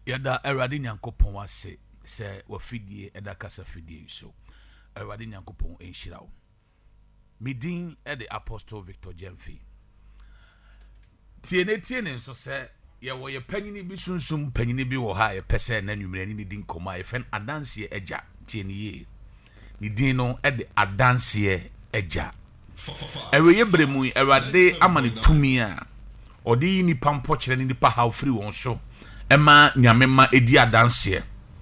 Yada Eradi Nyankopon wase se wafidie eda kasa fidie so Eradi Nyankopon enhyirawo. Midin e the Apostle Victor Jemfi. Tiene nso se ye wo ye panyini bi sunsum panyini bi wo ha ye pese na nwumre ni din koma ye fen adanse eja tiene ye. Ni din no e the adanse eja. Ewe ye bremu Erade amane tumi a odi ni pampo kire ni nipa ha ofri won so. Ema nyamema edi adanse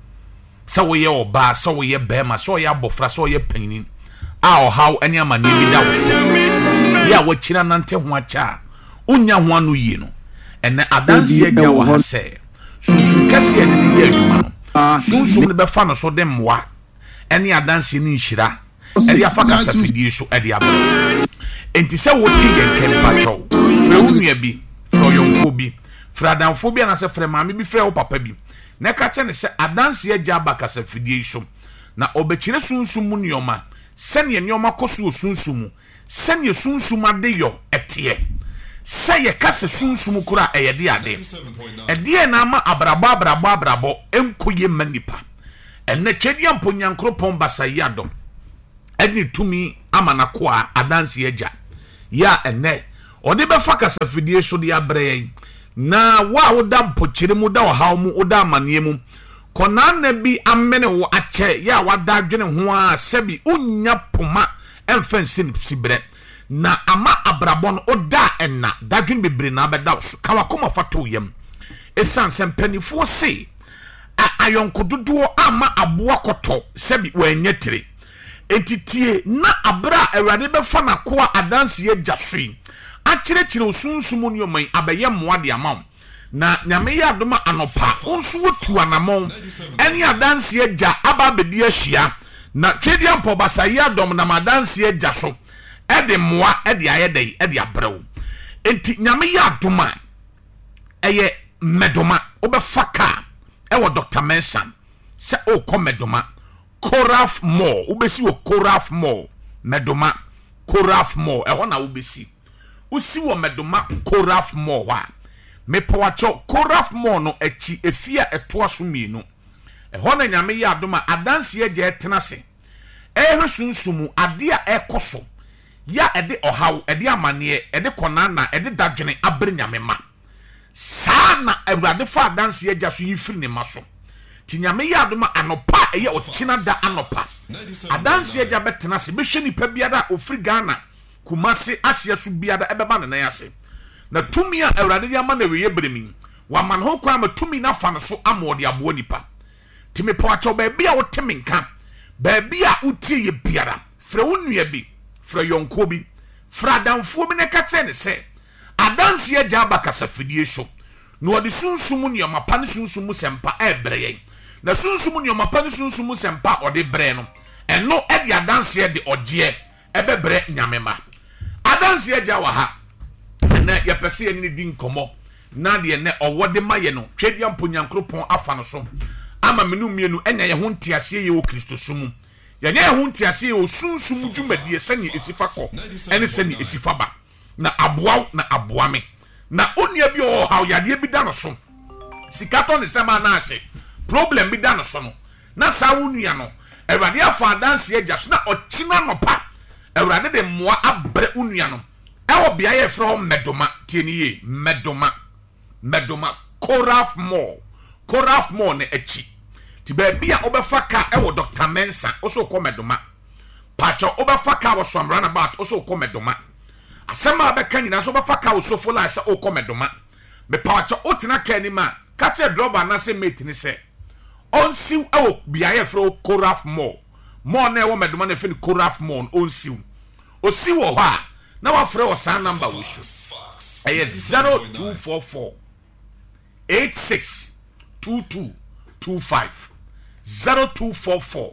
sa wo ye oba sa wo ye bema sa wo ye abofra sa wo ye panyin a ohaw ene amane bi da wo so ya wo kira nante ho acha unya ho anu yi no ene adanse agya wo ha se sunsun kase ene ni ye adwuma no sunsun ne be fa no so de mwa ene adanse ni nhira ene afaka safidie so ede abere enti se wo ti ye ken pacho fre unua bi fro yonko bi Fradanphobia na se frema me bi frɛ wo papa bi na ka che ne se adanse agya bakasa fidie so na obekire sunsum mu nioma sɛne nioma koso sunsum mu sɛne sunsum ade yo etie sɛ ye kasa sunsum kura eyede ade ede na ama abrabo enkoye manipa ene twedi amponyankropon basayadom edi tumi amana ko a adanse agya ya ene ode be fa kasa fidie so de abrɛ na wa woda mpokyere mu da ohaw mu oda amane mu kona na bi amene wo ache ya wada adwene ho a sebi unya poma emfansin sibre na ama abrabon oda enna dadwene bebre na beda so kawakoma fato yam esan sempanifo se ayonkododo ama aboa koto sebi wanyetere entitie na abra Awurade be fa na ko adanse agya soin akire osunsumu ni oman abeye moa de amam na nyame ya adoma anopa onsu wotu anamon eni adanse agya aba bedi ahia na twedi ampo basaye adom na madanse agya so ede moa ede ayedai ede abrew enti nyame ya adoma eye medoma obefaka ewo Dr. Mensan se o ko medoma Koraf Mall ubesi wo Koraf Mall medoma Koraf Mall eho na ubesi usi wo medoma Koraf Mall wa me powacho Koraf Mall no echi efia etoa so mienu eho na nyame ya adoma adanse agya etenase ehwe sunsumu ade a ekoso ya ede ohaw ede amane ede konana ede dadwene abre nyame ma saa na Awurade fa adanse agya so yifiri ne maso ti nyame ya adoma anopa eye ochina da anopa adanse agya betenase behwe nipa biada ofri Ghana Kumasi Asia su biada ebeba ne yase na tumi a Awurade ya ma na weye bremi wa man ho kwa ma tumi na fa no so amode abo nipa timi po acho ba bia wo temi nka ba bia utie ye biara fra wonua bi fra yonko bi fra danfo bi ne ka tse ne se adanse agya abakasa fidie so no ode sunsum ne yoma ne sunsum sempa ebreye na sunsum ne yoma ne sunsum sempa ode bre no eno ede adanse de ogye ebebre nyamema adanse agya wa ha na ya pese ni din komo na de ne owode maye no twedi amponyankropon afa no so ama menu mienu enya ye ho ntiase ye wo Kristo sumu ya nya ye ho ntiase ye o sunsum dwumadie sani esifa ko ene sani esifa ba na aboa na aboame na onua bi o ha yade bi da no so sikato ne sema na ase problem bi da no so no na sa wonua no Awurade afa adanse agya so na ochina no pa Awurade de moa abre unua no ewo bia ye fro medoma tieniye medoma Koraf Mall ne echi ti ba bia obefa ka ewo Dr. Mensa oso ko medoma pacho obefa ka wo swamrana bat oso ko medoma asema abeka nyina so obefa ka wo sofola sa o ko medoma me pacho otina ka ni ma ka che drover na se mate ni se onsiw ewo bia ye fro Koraf Mall na ewo medoma na fini Koraf Mall onsiw osiwo ha na wa frɛ o san number we show eye 0244 862225 0244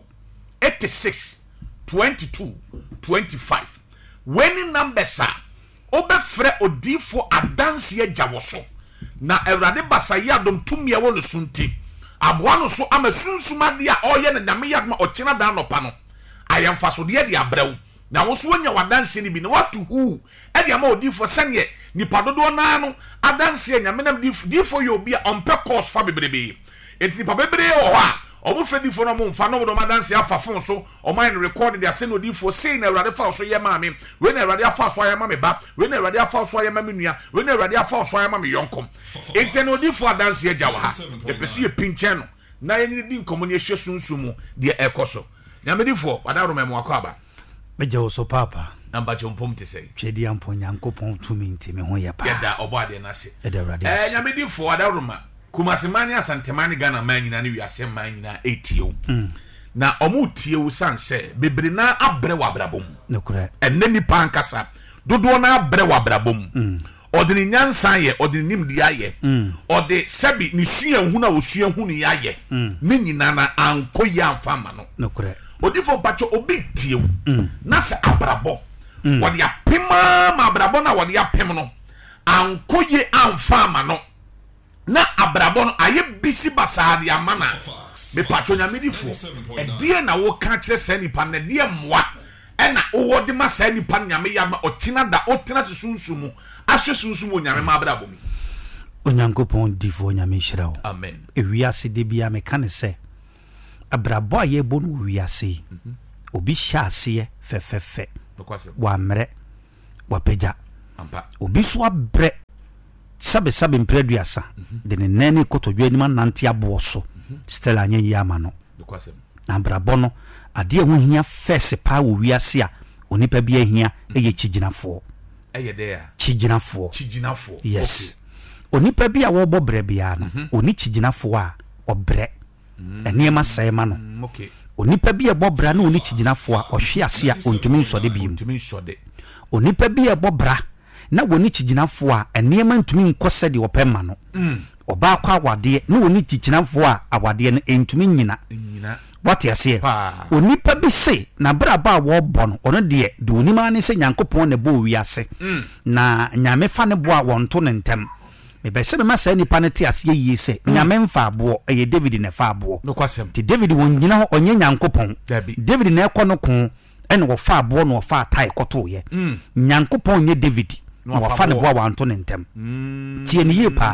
862225 when numbers are obefrɛ odifo adanse agya wo so na Awurade basaya dom tumi ewo no sunti aboa no so ama sunsumade a oye ne nyame yadma ochina da no pa no ayamfa so de abrɛw na wo so wonya wadanse ni bi na watu hu e de ama odifo sane nipa dodo na no adanse nyame nam difo yo bi a ompe course fa bebrebe enti nipa bebrebe o ha omo fredi fo no mo mfa no do madanse afa fon so o mind record the say no difo say na Awurade fa so ye ma me we na Awurade afa so ye ma me ba we na Awurade afa so ye ma me nua we na Awurade afa so ye ma me yonkom enti no difo adanse agya wa ha e pese ye pinche no na ye ni di nkomo ne hwe sunsumu de ekoso nyame difo wadaro memo akwa meje so papa namba chompom te say twedi ampo nyankopon tumi nti me ho ye pa yeda obo ade na se yeda Awurade nyame difo wadaro ma Kumasimani asantemani Ghana manyina ni wiase manyina etio na omu tie wo sanse bebre na abre wa brabom nokura enne nipa ankasa dodo na abre wa brabom odini nyansan ye odini nimdi aye odi sebi ni sua hu na osua hu ni aye ne nyina na anko ya amfama no nokura odifo pacho obi tie wo na se abrabo wodi apema ma abrabo na wodi apem no anko ye amfama no na abrabon aye bisi basade amana me patronya medifo e die na wo ka kire sa nipa na die mwa e na wo de ma sa nipa nyame ya ma otina da otina susunsumu ahwe sunsumu nyame ma abrabomi onyankopon difo nyame hirawo amen ewiase de bia me kan se abrabo aye bonu wiase obi hyase fefefe wa mre wa peja ampa obi so abre sabe mpreduasa de ne nani kotodwe ni manante aboso stella anya yi ama no na brabo no ade ho hia fese pa wo wiase a onipa bi ahia eye chiginafo eye de a chiginafo yes onipa bi a wo bobre bia no oni chiginafo a obre eniema sai ma no okay onipa bi a bobra na oni chiginafo a ohwe ase a ontumi nsode bi onipa bi a bobra na woni chiginafo a eniema ntumi nkose de opema no oba kwa awade na woni chiginafo a awade no entumi nyina what you say onipa bi se na braba wo bo no ono de onima ne se nyankopon ne bo wiase na nyame fa ne bo a wonto ne ntem me be se me masa nipa ne te ase yie se nyame mfa abo eye David ne fa abo no kwasem ti David won nyina ho onye nyankopon David na ekono ko ene wo fa abo no wo fa tai koto ye nyankopon nye David no wo fa ne bo a wonto ne ntem tie ne yie pa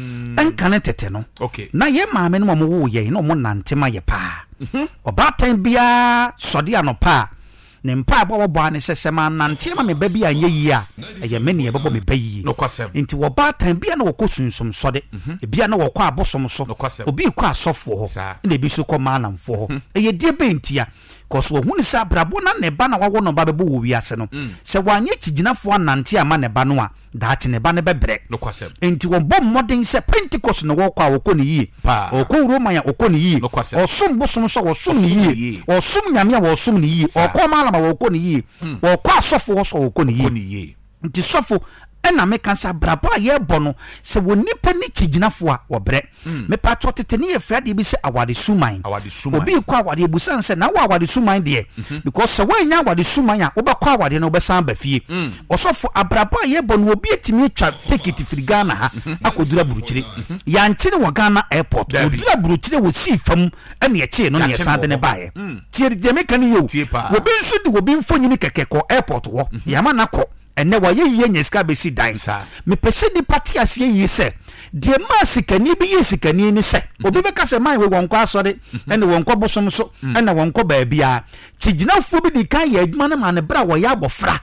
enkane tete no okay na ye maame no mo wo ye no mo nante ma ye pa oba tan bia sode anopa ne mpa bo ane sesema nante ma me ba bia anye yi a eye me ne ye bebo me ba yi no kwasem nti wo ba tan bia na wo kosunsum sode bia na wo kwa abosom so obi kwa asofo ho na bi so ko manamfo ho eye die bentia koso wo hunu sa brabo na ne ba na wawo no ba bebo wo wiase no se wanye chiginafo anante ama ne ba no a daati ne ba ne bebre no kwasem enti wo bom modern se Pentecost no wo kwa wo ko ne yi o ko Roma ya o ko ne yi o sum bosom so wo sum ne yi o sum nyame ya wo sum ne yi o ko malama wo ko ne yi o ko asofo so wo ko ne yi nti sofo ena me kansa brabo aye bono se wonipa ni chiginafo a obre me pa totete ne ye frade bi se awade suman obi kwa awade busan se na wa awade suman de because se wanya awade suman a obekwa awade na obesan ba fie osofo abrabo aye bono obi etimi atwa ticket firi Ghana ha akodura buruchire ya nchine wa Ghana airport odura buruchire wo si fam ene ye che no ne san de ne bae tie de me kan ye obi nso de obi mfonyini kekeko airport wo yama nako ene wa ye nyeska be si dan me pese di party ase yi se de ma sikani bi ye sikani ni se obi be ka se man we wonko asore ene wonko bosom so ene wonko ba bia chiginafo bi di kan ye adwuma na ma ne bra wo ya abofra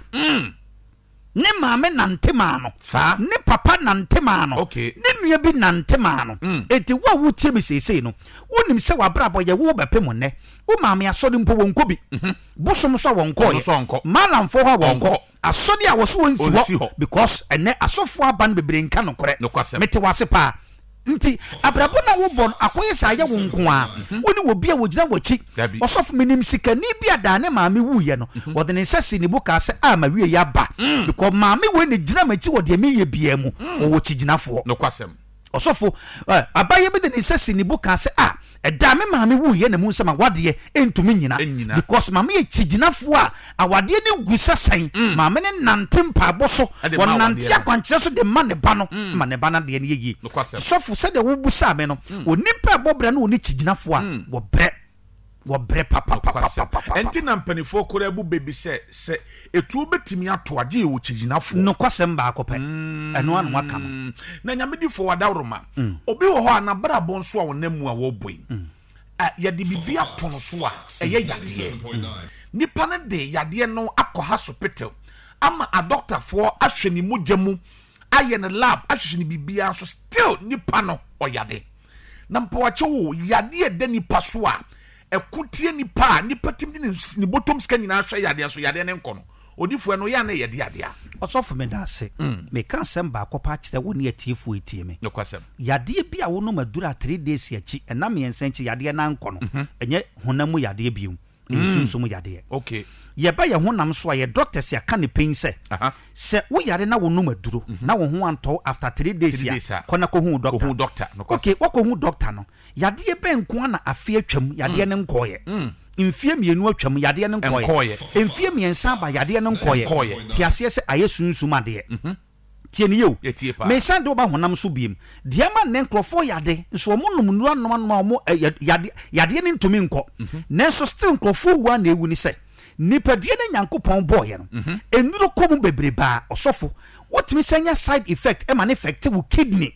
ne maame nante ma no ne papa nante ma no ne nua bi nante ma no eti wa wutie me sesei no wonim se wa bra bo ye wo bepem ne wo maame asode mpo wonko bi bosom so wonko ye malamfo ha wonko asode a wo so wonsi ho because ene asofo aban bebre nka no kore mete wase pa nti abrabo na wo bon akoye sa ye wonko a woni wo bia wo gina wachi osofu minim sikani bia da ne maame wuye no wo de ne sese ne buka se a ma wie ya ba because maame we ne gina machi wo de me ye bia mu wo chi ginafo no kwasem osofu abaye be de ne sese ne buka se a eda me maame wuye ne mu nsema wade entumi nyina because maame ye chi ginafo a awade ne gusa san maame ne nante mpabo so won nante akwankyere so de ma ne ba no ma ne ba na de ne yi osofu se de wo busa me no onipa bobra na oni chi ginafo a wo bre wo bre papa enti na mpanifo kora bu baby se etu betimi ato age wo chiginafo no kwasem ba akopɛ ɛno anu aka no na nyamedi fo wadawroma obi wo ho anabra bonso a wonamu a wo boy ya de bibia tono so a eye yade nipa ne de yade no akɔ hospital ama a doctor for ahwɛ ni mogyamu aye ne lab ahwɛ ni bibia so still nipa no oyade na mpawache wo yade de nipa so a ekutie nipa tim ni bottom scan ni na ahwɛ yade so yade ne nkono odifo no ya na yade yade a osofu me da se me kan sem ba akopa kyerɛ wo ne atiefo etie me no kwasem yade bia wo no madura 3 days achi ɛna me ensan chi yade na nkono enye honamu yade biom nsunsumu yade okay ye ba ye honam so a ye doctors ya ka ne pain se wo yare na wo no maduro na wo ho anto after 3 days ya kona ko hu doctor no okay wo ko hu doctor no yade be nko na afi atwam yade ne nkoye mfie mienu atwam yade ne nkoye mfie miensa ba yade ne nkoye ti ase se aye sunsum ade tie ne yo me san do ba honam so biem diama ne nkrofo yade nso mo num nura nom mo yade ne ntumi nko nenso still nkrofo wa na ewu ni se nipadua ne nyankopon boye no enuro komu bebreba osofo wotimi sanya side effect e man effect wo kidney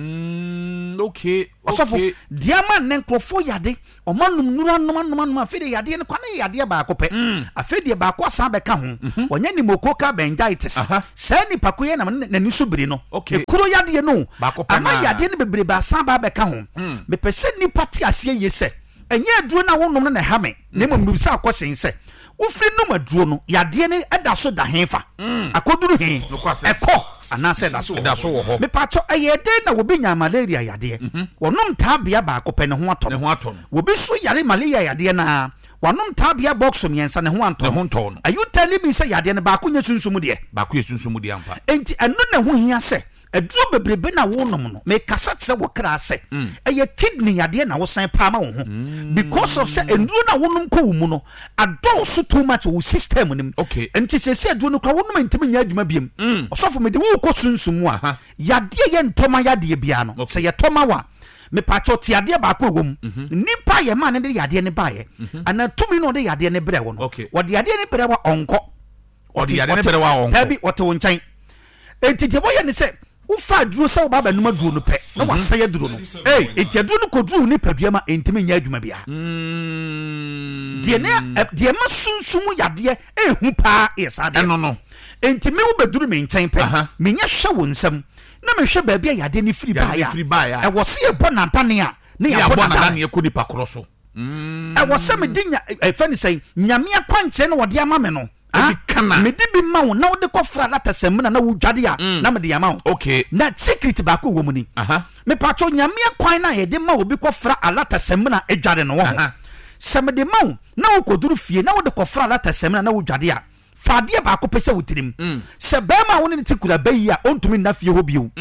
okay osofo diama ne nkrofo yade omanum nura nom afede yade ne kwane yade ba akopɛ afede ba akwa san beka ho onya ni mokoka benditis sa ni pakoye na nani so biri no ekuro yade no ama yade ne bebreba san ba beka ho me pese ni pati ase yese enye aduro na wonom na hame ne mmom sa akosen se ufri no maduro no yade ne eda so da henfa akoduru hen ekɔ anase da so wo ho me pacho ayede na wo benya malaria yade wonom tabia ba akopɛ ne ho atɔ wo bi so yare malaria yade na wonom tabia box miensa ne ho antɔ are you telling me say yade ne ba ko nya sunsum de ba ko sunsum de ampa enti eno na ho hia se aduro bebrebe na wonom no me kasa tse wo kra se eye kidney yade na wo san pa ma wo ho because of say enduro na wonom ko wo mu no adɔ so too much wo system nim enti se aduro no kwa wonom ntimi nya adwuma biem osofo me de wo ko sunsum a yade ye ntoma yade bia no se ye toma wa me pacho ti yade ba ko wom nipa ye ma ne de yade ne ba ye ana tumi no de yade ne bre wo no wo de yade ne bre wa onko o de yade ne bre wa onko tabi o te wo nkyɛn enti je boye ne se ufa duro sa oba ba numa duro no pe na wasaya duro no enti duro no koduru ni padua ma entimi nya adwuma bia de ma sunsum yade ehu pa yesa de no enti me wo beduru me nkyɛn pe me nya hwɛ wo nsam na me hwɛ ba bia yade ni firi ba ya e wo se e bo nantane a ne ya bo nantane e ko di pakoro so e wo se me dinya e fa ni sei nyame akwanche na wo de ama me no me di bi ma wo na wo de kofra lata semna na wo dwade a na me de ama wo na secret ba ko wo mu ni me pacho nyame akwan na ye de ma wo bi kofra alata semna edwade no wo se me de ma wo na wo koduru fie na wo de kofra alata semna na wo dwade a faade ba ko pese wo tirim se be ma wo ne tikura bayi a ontumi na fie ho bio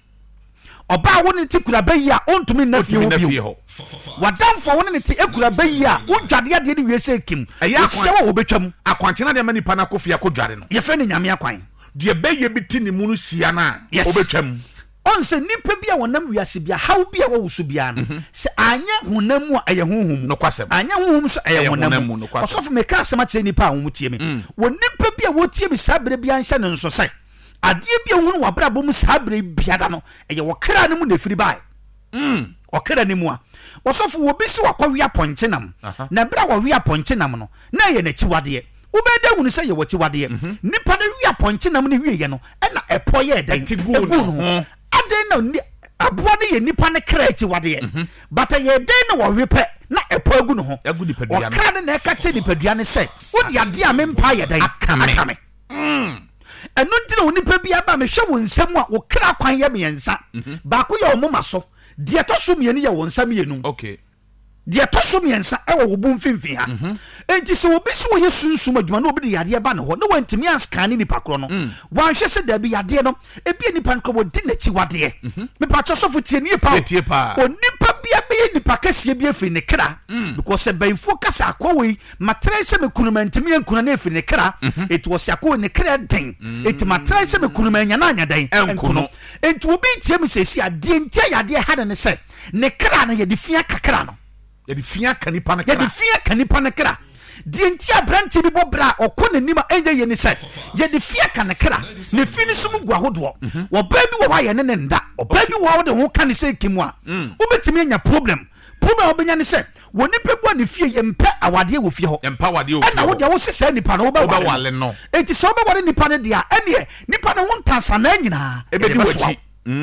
oba wo ne tikura bayi a ontumi na fie ho bio wadamfo wo ne ti ekura bayi a wo dwade ade ne wiese kim se wo betwam akwanchena de mani pa na kofia ko dwade no ye fe ne nyame akwan de bayi bi ti ne mu no sia na wo betwam onse nipa bia wonam wiase bia haw bia wo wusu bia no se anya honamu a aye honhum no kwasem anya honhum so aye honamu osofu me ka asema kire nipa a wo mutie me wo nipa bia wo tie me sabre bia nhyɛ ne nso se ade bia hunu wabra bom sabre bia da no eye wo kra ne mu na firi bae okra ne mu a osofu wo bi se wakɔwe aponkenam na bra wɔwe aponkenam no na ye na chiwade ubeda hunu se ye wo chiwade nipa ne wi aponkenam ne wi ye no na ɛpɔ ye dan egu no aden na ni aboa ne ye nipa ne kra chiwade but ye den na wɔwe pɛ na ɛpɔ egu no ho okra ne na ɛka che nipadua ne se wodi ade a mempa ye dan akame ɛno ntina wo nipa bia ba me hwɛ wo nsɛm a wo kra kwan ye miensa ba ko ye wo moma so de to so mienu ye wo nsam yenu de to so miensa e wo bu mfimfin ha enti se obi so ye sunsum adwuma na obi de yade ba ne ho na wantimi askane nipa kro no wan hwɛ se da bi yade no ebi nipa nko wodi na chi wade me pa cho so fotie ni pa o nipa bia be nipa kasie bi afiri ne kra because banfo kasa akɔwe matre se me kunuma ntimi ankuna na afiri ne kra it was akɔ ne kra den it matre se me kunuma anya na anya den enkuno enti obi tie me sesi ade ntia yade ha ne se ne kra na ye de fia kakra no yɛde fia kanipa ne kra die nti abrantie bi bɔ bra ɔkɔ n'anim a ɛnyɛ yɛ ne sɛ yɛde fia ka ne kra ne fi ne so mu gu ahodoɔ ɔbaa bi wɔ hɔ a yɛne ne nda ɔbaa bi wɔ hɔ de ho ka ne sɛ kimu a wobɛtumi anya problem wobɛnya ne sɛ wɔ nipa bu a ne fie yɛmpɛ awadeɛ wɔ fie hɔ ɛna wode a wose saa nipa no wobɛwale no enti sɛ wobɛwale nipa no deɛ a ɛneɛ nipa no ho ntansanaa nyinaa ɛbɛdi wɔkyi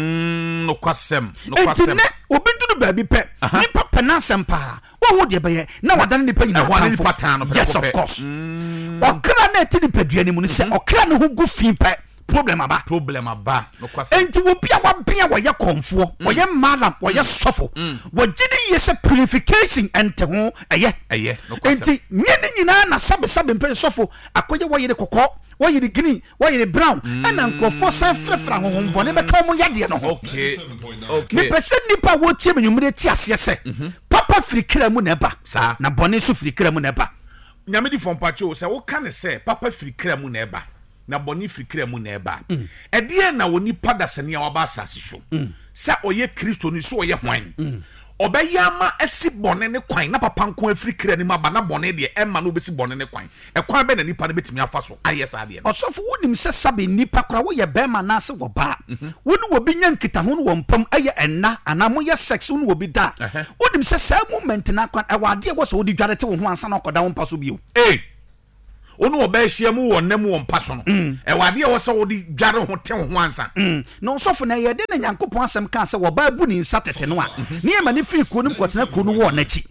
enti nɛ obi duru baabi pɛ nipa pɛ n'asɛm paa wɔho deɛ bɛyɛ na wadane nipa nyinaa yes of course ɔkra na ɛte nipadua no mu no sɛ ɔkra ne ho gu fi pɛ problem aba enti obi a wabea wɔyɛ kɔnfoɔ wɔyɛ malam wɔyɛ sɔfo wɔgye ne yɛ sɛ purification ɛnte ho ɛyɛ enti nye ne nyinaa na sabe mpɛ sɔfo akɔyɛ wɔyere kɔkɔɔ wɔyere green wɔyere brown ɛna nkurɔfoɔ san frɛfrɛ ahohombɔne bɛka wɔn yadeɛ no ho mepɛ sɛ nnipa a wɔtie me nwumere ti aseɛ sɛ papa firi kra mu na ɛba na bɔne nso firi kra mu na ɛba nyame di fɔmpakyo sɛ woka ne sɛ papa firi kra mu na ɛba na bɔne firi kra mu na ɛba ɛdeɛ na wɔ nipa dasani a waba asase so sɛ ɔyɛ kristo ni so ɔyɛ hwan ɔbɛyɛ ama asi bɔne ne kwan na papa nko afiri kra ne mu aba na bɔne deɛ ɛma no wobɛsi bɔne ne kwan ɛkwan bɛ na nipa no bɛtumi afa so ayɛ saa deɛ ɔsɔfo wonim sɛ sabe nipa kora woyɛ bɛrima anaasɛ wɔ baa wo ne wɔbi nya nkitaho no wɔ mpam ɛyɛ ɛna anaa moyɛ sex wo ne wɔbi da wonim sɛ saa moment no akwan ɛwɔ adeɛ wɔ sɛ wode dware te wo ho ansa na ɔkɔda wo mpa so bio onu obɛhyia mu wɔ nam wɔ mpa so no ɛwade wɔ sɛ wode dware ho te ho ansa no sɔfo na yɛde na Nyankopɔn asɛm ka sɛ wɔba bu ne nsa tete no a ne yɛma ne firi kuo no kɔtena kuo no wɔ n'akyi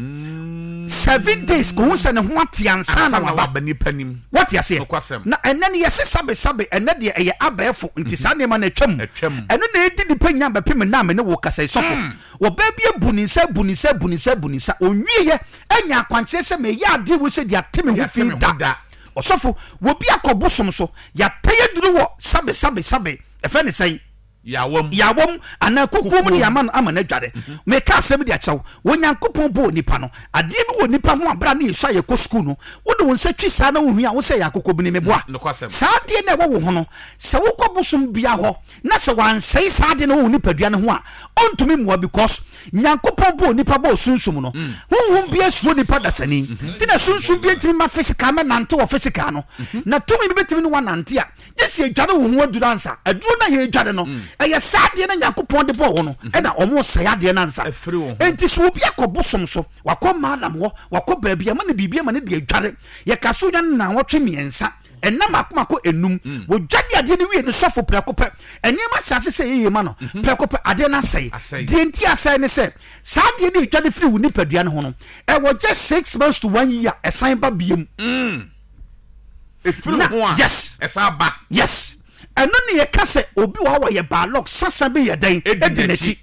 7 days ko hu sɛ ne ho ate ansa na waba nipa nim what yɛsɛ na ɛnɛ ne yɛse sabe ɛnɛ deɛ ɛyɛ abɛɛfo nti saa nneɛma no atwam ɛno na ɛdi nipa nya bɛpem na me ne wo kasa sɔfo wɔba bi abu ne nsa onwieyɛ anya akwankyerɛ sɛ meyɛ adeɛ wo sɛ de ate me ho fi da ɔsɔfo wɔbi akɔbo som so yɛatɛyɛ duru wɔ sabe ɛfɛ ne sɛn yawom ana kukuo mu de ama na dware me ka asɛm de akyɛw Onyankopɔn bo nipa no adeɛ bi wɔ nipa ho abra na yesu ayɛ ko school no wode wo nsa twi saa na wo hu a wo sɛ yɛ akokɔ bi ne meboa saa adeɛ na ɛwɔ wo ho no sɛ wokɔ bosom bia hɔ na sɛ wansɛe saa adeɛ na wo nipadua no ho a ɔntumi mmoa because Nyankopɔn bo nipa bo sunsum no honhom bia suro nipa dasani nti na sunsum bia ntimi ma physical ma nante wɔ physical no na tumi bi betimi no wanante a yɛsi adware wo ho aduru ansa aduru na yɛ adware no ɛyɛ saa adeɛ na Nyankopɔn de bɔ wo no ɛna ɔmo sɛe adeɛ no ansa enti so obi akɔ bosom so wakɔ maalam hɔ wakɔ baabi ama ne biribi ama ne de adware yɛka so dwa na wɔtwe mmiɛnsa ɛnam akomako enum wɔdwade adeɛ no wie ne sɔfo prɛko pɛ ɛnneɛma hyɛase sɛ yɛyɛ ma no prɛko pɛ adeɛ no asɛe deɛ nti asɛe ne sɛ saa adeɛ no ɛdwade firi wo nipadua no ho no ɛwɔ gye 6 months to 1 year ɛsan ba biem ɛfiri ho a yes ɛsan ba yes ɛno ne yɛka sɛ obi wɔ wɔyɛ baalɔk sasa bi yɛ dɛn ɛdi n'akyi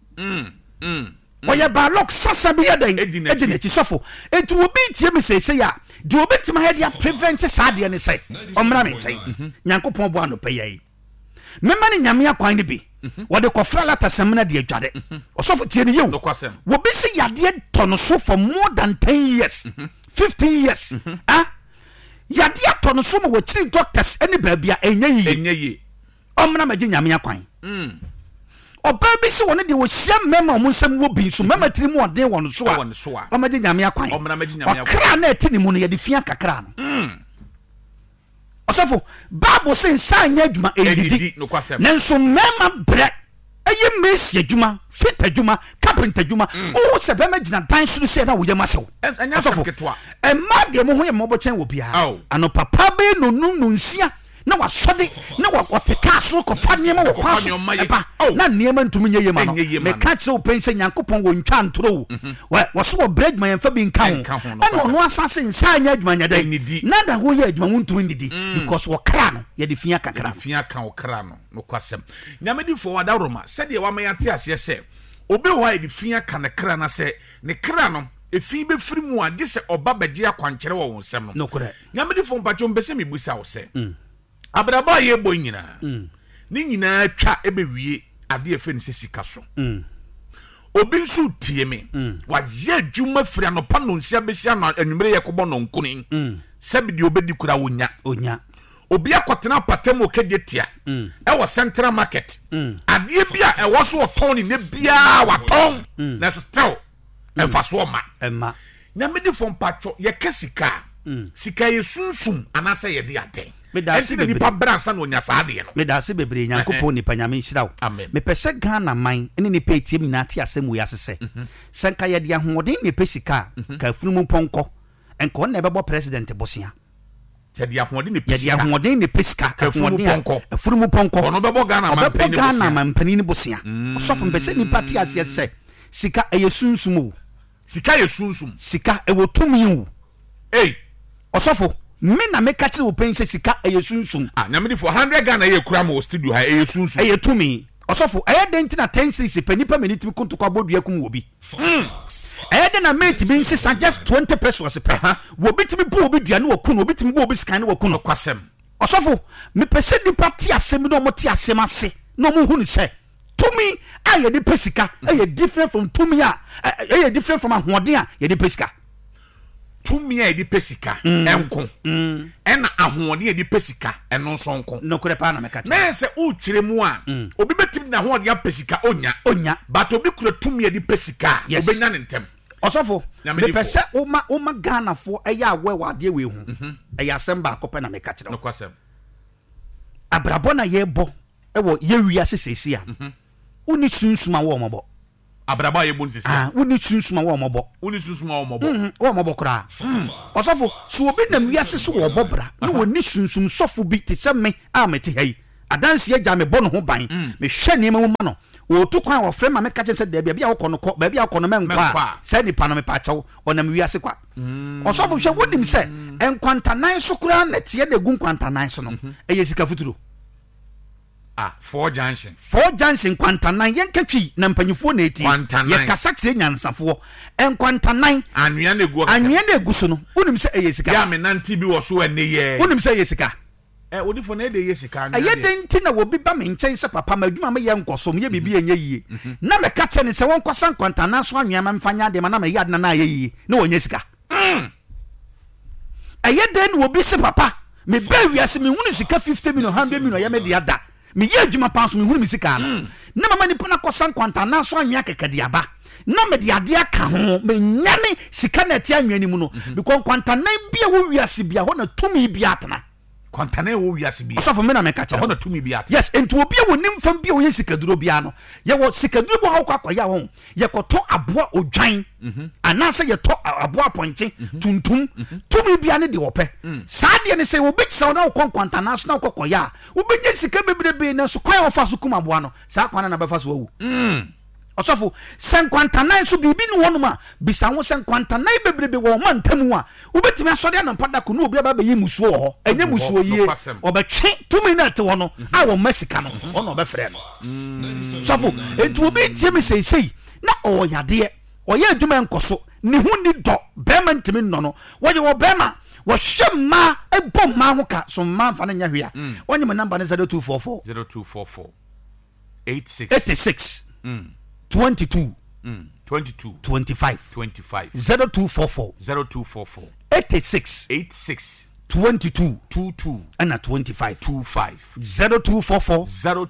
wɔyɛ baalɔk sasa bi yɛ dɛn ɛdi n'akyi sɔfo eti obi tie mi sɛsɛ a deɛ obi tuma yɛ de a prevent saa deɛ ne sɛ ɔmmra me nkyɛn Nyankopɔn bo ano pɛ yɛ mɛma ne nyame akwan ne bi wɔde kɔfra lata sɛmina de adwade ɔsɔfo tie ne yew wɔbi sɛ yadeɛ tɔ no so for more than 10 years 15 years yade atɔ no so ma wɔkyiri doctors ne baabi a ɛnyɛ yie ɔmmra magye nyame akwan ɔbaa bi sɛ wɔne deɛ wɔhyia mmɛma ɔmo nsɛm wɔ bi so mmɛma tiri mu ɔden wɔ no so a ɔmagye nyame akwan ɔkra na ɛte ne mu no yɛde fia kakra no ɔsɔfo Bible sɛ nsa nyɛ adwuma ɛdidi nanso mmɛma brɛ ɛyɛ mesi adwuma fit adwuma carpenter adwuma wo sɛ bɛma gyina dan so sɛ na woyɛ masɛw ɔsɔfo ɛma deɛ mo ho yɛ mmɔbɔ kyɛn wɔ biara ano papa bɛ no nsia na wasɔde na wɔte kaa so kɔfa nneɛma wɔ kwa so ɛba na nneɛma ntumi nyɛ yɛ ma no meka kyerɛ wo pɛn sɛ Nyankopɔn wɔ ntwa ntoro wo wɔso wɔ brɛ adwuma yɛmfa bi nka ho ɛna ɔno asase nsa anyɛ adwuma nyɛ dɛn na da woyɛ adwuma wo ntumi ndidi because wɔkra no yɛde fia kakra fia ka wɔkra no nokwasɛm nyamedifo wadaroma sɛdeɛ wama yɛate aseɛ sɛ obi hɔ a yɛde fia ka ne kra na sɛ ne kra no efi bɛfiri mu a gye sɛ ɔba bɛgye akwankyerɛ wɔ wo nsɛm no nyamedifo mpatwo mpɛsɛ mebusa wo sɛ abraba ye boy nyina ni nyina twa ebewie ade efe ne sika so obi nso tie me wa ye adwuma firi anopa no nsia besia no anwumere ye kobɔ no nkuni sɛbi de obedi kura wonya obi akɔtena patam okagye tia ɛwɔ central market ade bia ɛwɔ so ɔtɔn ne bia watɔn na so still Enfaso ma. Emma. Nyamede fom patcho ye kesika. Sika ye sunsum anasa ye de aten. Medase be nipa bransa no nya saade no. Medase bebre Nyankopon nipa nyame nhira wo. Me pese Ghana man ene ne pe tie mina ate asem wo yasese. Senka ye de ahoden ne pe sika ka funum ponko. Enko na bebo president bosia. Ye de ahoden ne pe sika. Ye de ahoden ne pe sika ka funum ponko. Ono bebo Ghana man pani ne bosia. Osofo pese nipa ate ase se sika eye sunsum wo. Sika ye sunsum. Sika ewo tumi wo. Osofo me na me kati open se sika eyesunsum nyamedi for 100 Ghana ye kura mo studio ha eyesunsum eyetumi osofo eyedenti na 10 cities penipa menitimi konto abodua kum wobi eyeden na mate bi nse just 20 pesos pe wobi timi bu obi dua na wakunu obi timi bu obi scan na wakunu kwasem osofo me pese nipa ti asem no mo ti asem ase no mo hu ni se tumi aye de pesika aye different from tumi aye different from ahoden a ye de pesika tumi a di pesika enko ena ahoɔden a di pesika eno so nko no kure pa na meka na se o kyerɛ mu a obi betim na ahoɔden a pesika onya but obi kure tumi a di pesika obenya ne ntem osofo me pese oma Ghana fo eya awe wade we hu eya asem ba akopɛ na meka kyerɛ no kwasem abrabɔ na ye bo ewo ye wia sesesi a uni sunsuma wo mobo abraba ye bon sisi uni sunsuma wo mobo wo mobo kra osofo so obi na wiase so wo bobra na woni sunsum sofo bi te se me amete hai adanse agya me bɔ no ho ban me hwɛ ne mu ma no o to kwan wo frɛ ma me ka kyɛ sɛ da bia wo kɔ no kɔ bia wo kɔ no menkwa sɛ nipa no me pa kyɛw onam wiase kwa osofo hwɛ wonim sɛ enkwantanan so kra na tie na gu nkwantanan so no eye sika futuro Four Junction kwantanan yenkatwi na mpanyifo na eti ye kasa kire nyansafo enkwantanan anwea na egu so no unim se eye sika ya me nanti bi wo so ene ye unim se eye sika odifo na ede ye sika na ye den ti na wo bi ba me nkyɛn se papa ma adwuma me ye nkosom ye bibi enye yie na me ka kyɛ ne se won kwasa nkwantanan so anwea ma mfanya de ma na me ye adna na ye yie na wonye sika aye den wo bi se papa me ba wiase me hunu sika 50 million 100 million ya me de ada me ye adwuma panso me hunu me sika no na mama ni pona kosa nkwanta na so anwea kekade aba na me de ade aka ho me nyane sika na ti anwea ni mu no because nkwanta na bia wo wiase bia ho na tumi bia atena nkwanta na wo wiase bia osofo me na me ka cha ho na tumi bia atena yes enti obi wo nim fam bia wo ye sika duro bia no ye wo sika duro bo ha kwa ya ho ye koto aboa odwan ana se ye to aboa ponche tuntum tumi bia ne de wo pe saade ne se wo bi tsa na wo nkwanta na so na wo ya wo be nye sika bebrebe na so kwan wo fa so kuma aboa no sa kwan na be fa so wu osofo senkwantanan so bibi ni wonuma bisa wo senkwantanan bebrebe wo mantamu a wobetimi asode na pada ko no obi aba be yi musuo ho enye musuo yie obetwe tumi na te wo no a wo masika no ono obefre no sofo etu obi tie me sei na oyade oye adwuma enkoso ne hu ni do bema ntimi no no wo je wo bema wo hwema ebom ma ho ka so ma fa na nya hwea onye me number ne 0244 86 22 25 0244 86 22 and 25 0244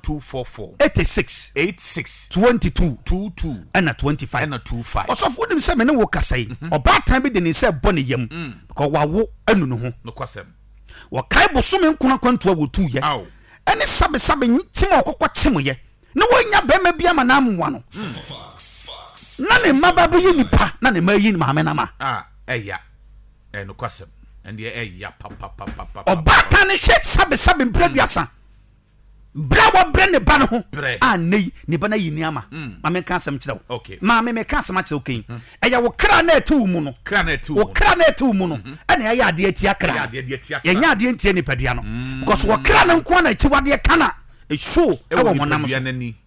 86 22 and 25 also for them say me no work say oba time be dey say bone yam because wawo anu no ho no kwasem wo kai bosome nkuna kwanto wo tu ye ene sabe tim okokọ tim ye na wonya bema bia ma na amwa no na ne mababu yi nipa na ne ma yi ni ma me na ma eya no kwasem and eya papa obata ne hwe sabe mpraduasa brawo bre ne ba no ho nei ne ba na yi ni ama ma me ka asem kire wo ma me ka asem kire okay eya wo kra na etu mu no wo kra na etu mu no ene eya ade atia kra ye nya ade ntie ne padua no because wo kra na nko na echi wade kana show ewo monam so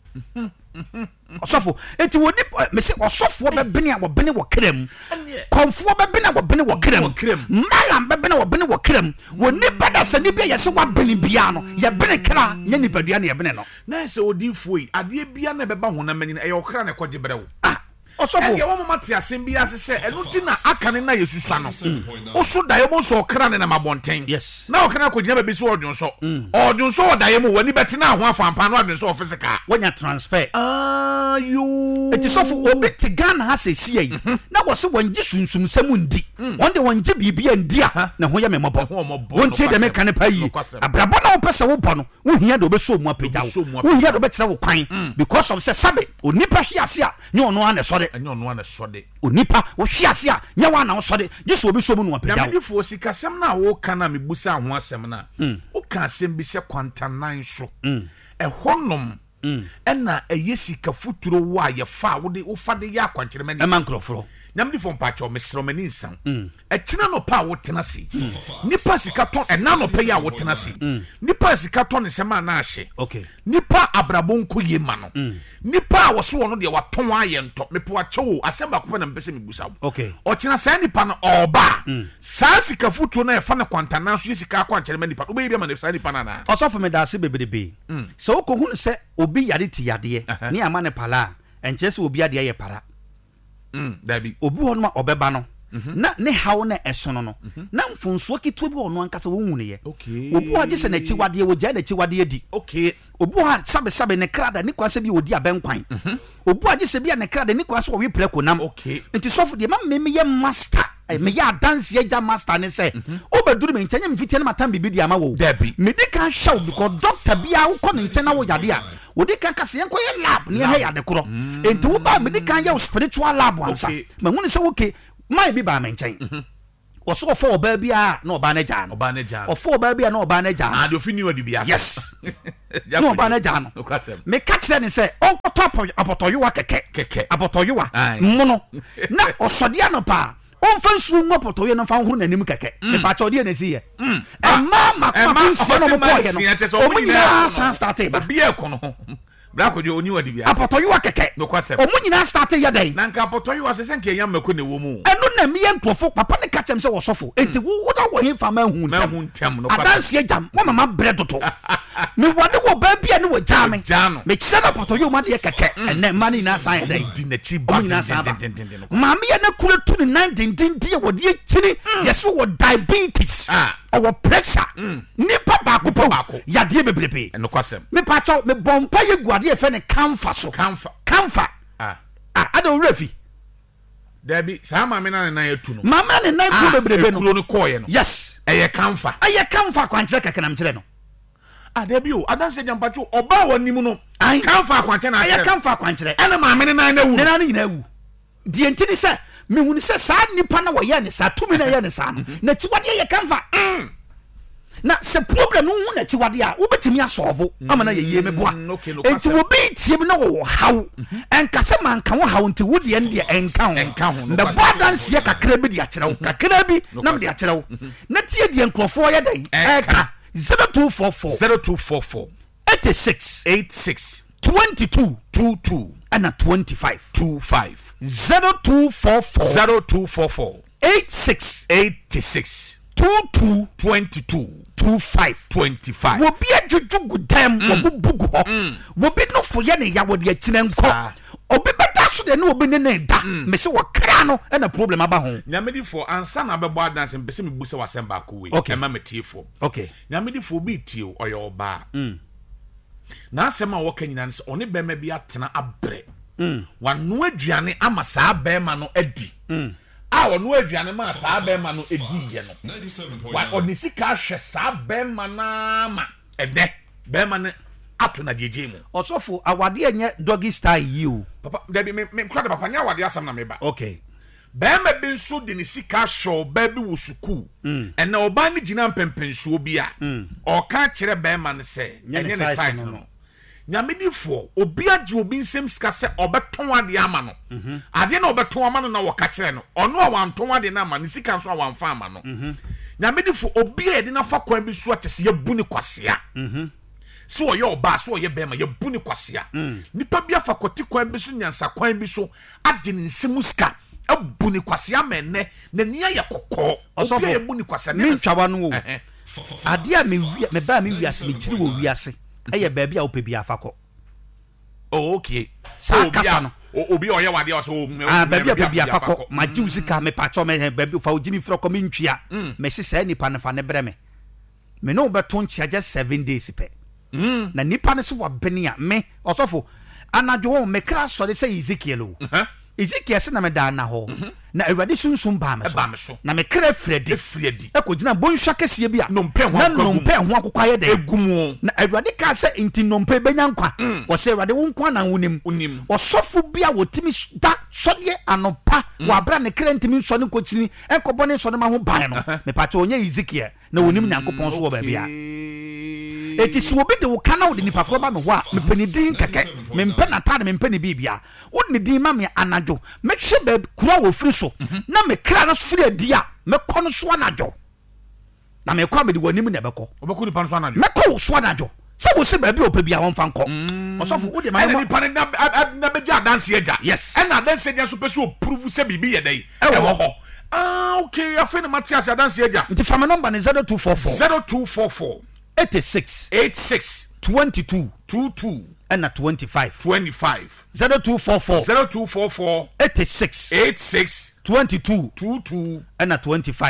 osofo enti woni me se osofo be bene a wo bene wo kram konfo be bene wo bene wo kram malam be bene wo bene wo kram woni bada sani bia yese wa bene bia no ye bene kra nya ni padua na ye bene no na se odifo yi ade bia na be ba honam ani e ye okra na koje brewo osofo e wo mama te asem bi ase se eno ti na akane na yesusa no oso daye mo so okra ne na mabonten yes na okra ko gina be bi so odwonso daye mo wani beti na ho afampa no adwonso physical wanya transfer you eti sofo obi te Ghana ha se sie yi na wo se wonje sunsum sam ndi wonde wonje bibia ndi a na ho ye memobɔ wontie de meka ne pa yi abrabɔ na wo pese wo bɔ no wo hia de obeso mu apagya wo hia de obetire wo kwan because of se sabe onipa hwe ase a nye ono ana sɔde onipa wo hwe ase a nye wa na wo sɔde jesu obeso mu no apagya ya medifo sikasɛm na wo kana mebusa ho asɛm na wo ka asɛm bi se kwantanan so ɛhonom ɛna ɛyɛ sika futuro wo a yɛfa wo fa de yɛ akwankyerɛma ɛma nkrɔforo nyamdi fo mpacho mesromani nsan ɛkyena no pa wo tena se nipa sika ton ɛna no pa ya wo tena se nipa sika ton ne sema na ahye okay nipa abrabon ko ye ma no nipa wo so no de waton ayɛ ntɔ mepo akyɛwo asɛmba ko na mpɛsɛ mebusa okay ɔkyena saa nipa no ɔba saa sika futuo na ɛfa na kwantana so sika akwankyerɛma nipa obeyi bi ma ne saa nipa na na ɔsɔfo me da ase bebrebe sɛ wokohu sɛ obi yade ti yadeɛ ne ama ne pala ɛnkyɛ sɛ obi yadeɛ yɛ para dabi obi ho no obeba no na ne hawo na ɛsono no na mfonso keto bi ono ankasa wo hunu ye obi ho age se na chiwade wo gya na chiwade di okay obi ho sabe ne krada ne kwase bi odi abenkwan obi age se bi ne krada ne kwase wo wi preko nam okay enti sofo de ma me ye master me ya dance ye ja master ne se obeduru me nkyanye mfiti ne matam bibi di ama wo medical show because doctor bia wo kɔ ne nkyɛ na wo yade a wodi kan kase yenko ye lab ne ha yade koro enti wo ba medical ye spiritual lab wansa ma hunu se wo ke mai bi ba me nkyɛn oso ofo oba bia na oba na gya no ofo oba bia na oba na gya na de ofini wadi bia yes na oba na gya no me ka kyerɛ ne se onkoto apotoyowa keke apotoyowa mmono na osodia no pa onfa nsu ngo potoyo no fa huru nanim keke me pa chode na si ye mama nsia no mo koye no omunyina san start ba bia ekono bra ko de oni wadi bia apotoyowa keke omunyina start ye dai na nka apotoyowa se senke yam mako ne wo mu eno na me yenkrofo papa ne ka kyem se wo sofo enti wo da wo hemfa ma hu ntem no adanse jam wo mama bread to me wade wo ba bia ne wo jame me kise na apotoyowa de ye keke enne mani na san ye dai di na chi ba mama ye na kure tu ni 19 die wo de chini yeso wo diabetes or pressure nipa baako yade bebrebe eno kwasem me pa chaw me bompa ye guade e fe ne kamfa so kamfa ada o refi dabi sa mama na na etu no mama ne na ku bebrebe no no koye no yes eye kamfa kwankyere keke na mkyere no dabi o adanse jampacho oba wanim no kamfa kwankyere na eye kamfa kwankyere ena mama ne na wu ne na nyina wu die ntini se me hunu se saa nipa na woye ne saa tumi na ye ne saa no na chiwade ye kamfa na se problem no hu na chiwade a wo betimi asolve ama na ye me boa enti wo be tie na wo haw enka se man kan wo haw nti wo de ne enka ho the balance ye kakra bi de akyerew kakra bi na me de akyerew na tie de nkrofo ye dai eka 0244 86 22 and 25 0244 86 22 25 wo bi ajuju gudam wo bugu ho wo bi no fo ye ne ya wo de akine nko obi beta so de ne obi ne da me se wo kra no na problem aba ho nyamedi fo ansa na bebo adanse mpese me bu se wasemba ko we ema metiefo okay nyamedi fo bi tie oyo oba na asema wo kanyina nse one bema bi atena abre wano aduane ama saa bema no adi wano aduane ma saa bema no edi ye no wa onisika hwe saa bema na ma ede bema ne ato na jeje mu osofo awade enye doggy style yi o papa debi me krada papa nya awade asam na me ba okay bema bi nso de ne sika hwe ba bi wo suku ena oba ne gina mpempensuo bi a o ka kire bema ne se enye ne size no nyamedifo obi age obi nsem sika se obeton ade ama no ade na obeton ama no na woka kire no ono a wanton ade na ama ne sika nso a wanfa ama no nyamedifo obi ade na fa kwan bi so atese ya bu ne kwasea so oye oba so oye bema ya bu ne kwasea nipa bi afa koti kwan bi so nyansa kwan bi so ade ne nsem sika abu ne kwasea menne na nia ya kokko obi ya bu ne kwasea ne ntwawa no wo ade a me ba me wiase me kiri wo wiase eye baabi a wo pe bia fa ko okay so kasa no obi oye wade o so baby afako ma jiusika me pacho me baby fa ojimi fro ko me ntwia me sesa nipa ne fa ne brɛ me no beto ntia just 7 days pe na nipa ne so wa benia me osofo anadwo me kra so de say Ezekiel o Ezekiel se na me da na ho na awurade sunsun ba me so na me kra fredi e ko gina bonhwa kese bia nompe ho akokwa de egumu na awurade ka se inti nompe benya nkwa wo se awurade wo nkwa na wonim osofo bia wotimi da sode anopa wa bra ne kra ntimi so ne kochini enkobo ne so ne ma ho ban no me pate onye Ezekiel na wonim nyankopon so wo ba bia eti si obi de wo kana wo de nipa fo ba me ho a me panidin keke me mpa na tade me mpa ne bibia wo ne din ma me anajo me hwe ba kura wo firi so na me kra no firi adia me kono so anajo na me kwa me de wonim ne beko obeku nipa no so anajo me ko so anajo se wo se ba bi opa bia won fa nko osofo wo de ma nipa ne na beja dance eja yes and na dance eja so peso prove se bibi ye dai e wo ho okay I find Matthias dance eja nti fa me number ne 0244 86 22 and 25 0244 86 22 and 25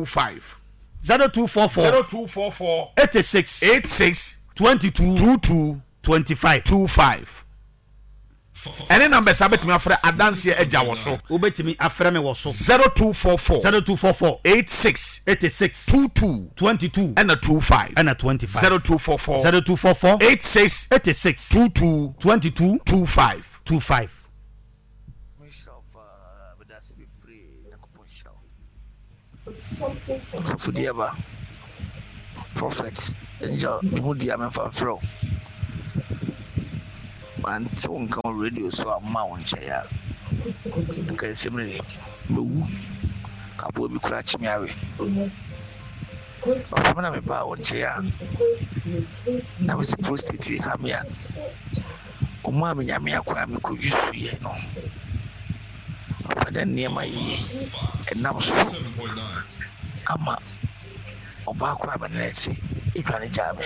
0244 86 22 25 any number sabet me afre adanse eja wo so obetimi afre me wo so 0244 86 22 and 25 0244 86 22 25 Fudiaba prophets enjo mehudia me fa fro anti wonka radio so amma wonche ya ka semre mewu ka bo bi kura chimiawe papa na me ba wonche ya na we prostate hamia o ma me nyame akwa me ko yusu ye no papa den niema yi enam so ama oba akwa ba neti itwane jabe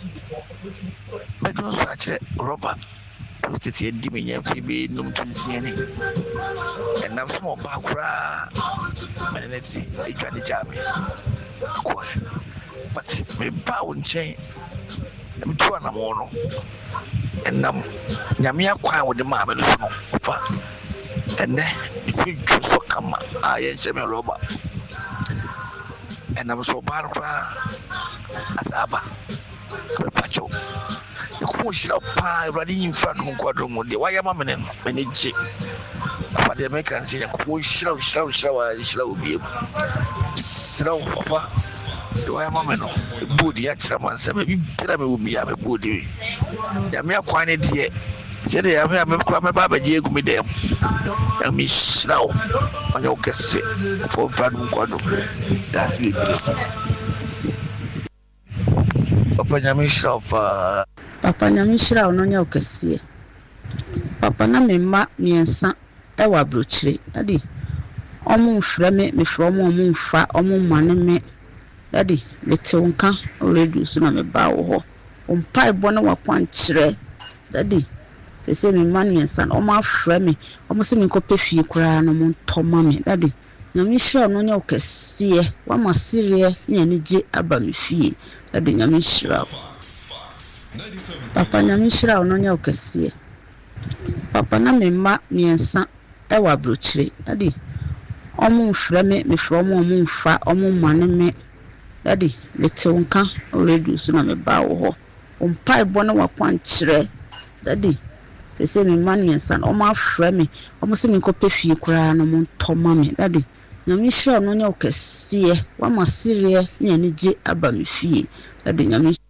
bedo so ache rubber prostate di me nyamfi be num tunsiani enam so oba akwa ba neti itwane jabe akwa but me ba wonchen me to na mo no enam nyame akwa wo de ma me no so opa enne isi so kama aye sheme rubber and I'm so bad asaba pacho ko shira pa ready in front of kwadro de why am I manage but the American say ko shira obi shira papa why am I no body ya shira man say be pira me obi ya me body ya me akwane de say de ya me kwa me baba je egu me dem ya me shira onye okese for front kwadro that's it Papa Nyamishra ononya okese Papa na me ma miensa e wa brochire daddy omo mfra me mfra omo mfa omo mane me daddy letewonka already so na me ba wo ho ompa ebo na wakwan kire daddy se me ma miensa omo afra me omo se me nkope fie kura no mo ntoma me daddy Nyamishra ononya okese wa masire nya ni je aba me fie daddy Nyamishra Papa Nyamishra ononya okese Papa na me ma miensa e wa brochire daddy omo mfra me mfra omo mfa omo mane me daddy letewonka already so na me ba wo ho ompa ebo na wakwan kire daddy se me ma miensa omo afra me omo se me nkope fie kura no mo ntoma me daddy Nyamishra ononya okese wa masire nya ni je aba me fie daddy Nyamishra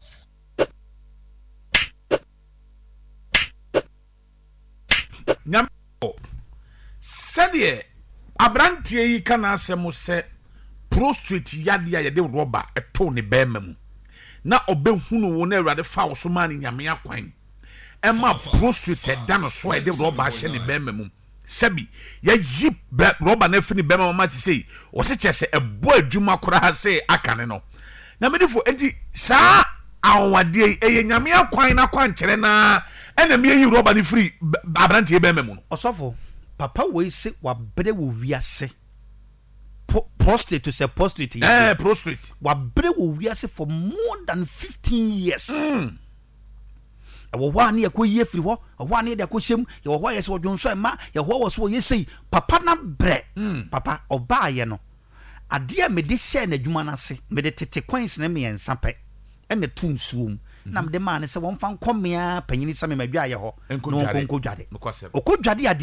Sede abrantie yi kana asemo se prostrate yade ya de rubber eto ne bema mu na obehunu wo na awurade fa wo so ma ne nyame akwan ema prostrate da no so de rubber hye ne bema mu sebi ya yi rubber na fini bema ma sei wo se chese ebo adwuma kora se akane no na medifo enti saa awade eye nyame akwan na kwan kire na ɛna me yi rubber ni free abrantie be memu no osofo papa we se wabrɛ wo wiase prostrate to say prostrate prostrate wabrɛ wo wiase for more than 15 years wo ne yakoyie firi ho wo ne de akohyem ye wo yesi odwonso ema ye ho wo so yesi papa na brɛ papa oba ye no ade a me de share na adwuma na se me de tete coins na me yensa pɛ ene tu nsuom na me de ma ne se won fa nkomea panyini same madwa ye ho no konko dwade okodwade